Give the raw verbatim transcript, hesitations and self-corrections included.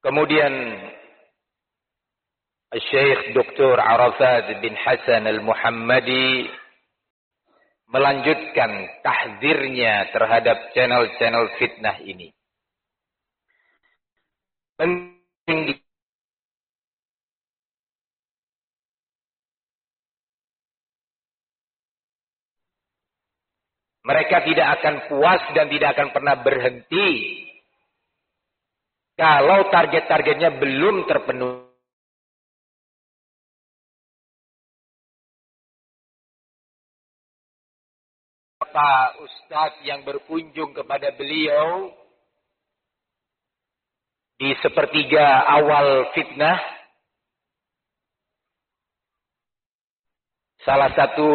Kemudian Syekh Doktor Arafat bin Hasan Al-Muhammadi melanjutkan tahdzirnya terhadap channel-channel fitnah ini. Mereka tidak akan puas dan tidak akan pernah berhenti kalau target-targetnya belum terpenuhi. Maka ustadz yang berkunjung kepada beliau di sepertiga awal fitnah, salah satu